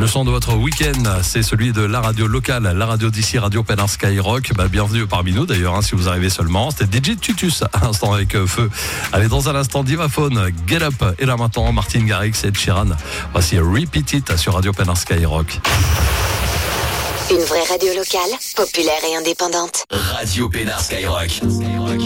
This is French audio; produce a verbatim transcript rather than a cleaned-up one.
Le son de votre week-end, c'est celui de la radio locale, la radio d'ici, Radio Pénard Skyrock. Bah, bienvenue parmi nous d'ailleurs, hein, si vous arrivez seulement. C'était D J Tutus, à l'instant avec euh, Feu. Allez, dans un instant, Divaphone, Get Up. Et là maintenant, Martin Garrix et Ed Sheeran. Voici Repeat It sur Radio Pénard Skyrock. Une vraie radio locale, populaire et indépendante. Radio Pénard Skyrock.